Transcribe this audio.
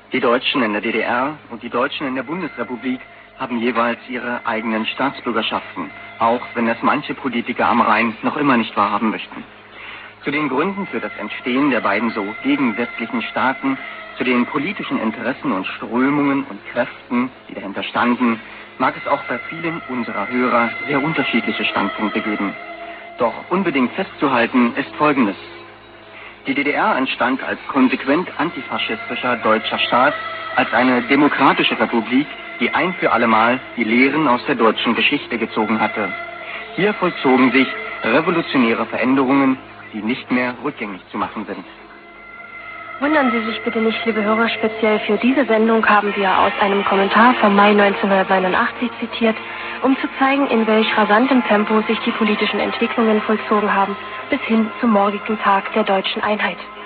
Die Deutschen in der DDR und die Deutschen in der Bundesrepublik haben jeweils ihre eigenen Staatsbürgerschaften, auch wenn das manche Politiker am Rhein noch immer nicht wahrhaben möchten. Zu den Gründen für das Entstehen der beiden so gegensätzlichen Staaten, zu den politischen Interessen und Strömungen und Kräften, die dahinter standen, mag es auch bei vielen unserer Hörer sehr unterschiedliche Standpunkte geben. Doch unbedingt festzuhalten ist Folgendes. Die DDR entstand als konsequent antifaschistischer deutscher Staat, als eine demokratische Republik, die ein für allemal die Lehren aus der deutschen Geschichte gezogen hatte. Hier vollzogen sich revolutionäre Veränderungen, die nicht mehr rückgängig zu machen sind. Wundern Sie sich bitte nicht, liebe Hörer, speziell für diese Sendung haben wir aus einem Kommentar vom Mai 1989 zitiert, um zu zeigen, in welch rasantem Tempo sich die politischen Entwicklungen vollzogen haben, bis hin zum morgigen Tag der deutschen Einheit.